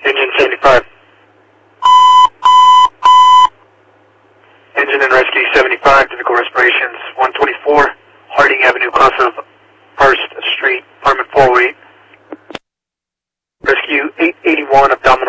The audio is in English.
Engine 75. Engine and rescue 75, typical respirations 124, Harding Avenue, cross of 1st Street, apartment 408. Rescue 881, abdominal